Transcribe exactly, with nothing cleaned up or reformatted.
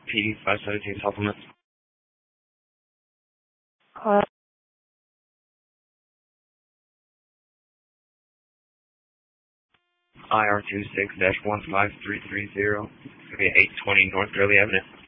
P five seventeen supplement. Hello. I R two six dash one five three three zero. It's going to be eight twenty North Gurley Avenue.